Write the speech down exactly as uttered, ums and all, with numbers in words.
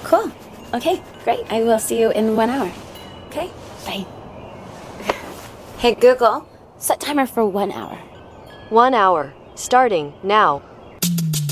Cool. Okay, great. I will see you in one hour. Okay, bye. Hey Google, set timer for one hour. One hour, starting now.